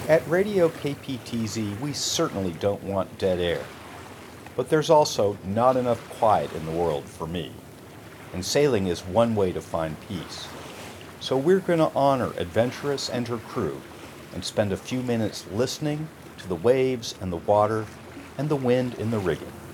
At Radio KPTZ, we certainly don't want dead air. But there's also not enough quiet in the world for me. And sailing is one way to find peace. So we're going to honor Adventuress and her crew and spend a few minutes listening to the waves and the water and the wind in the rigging.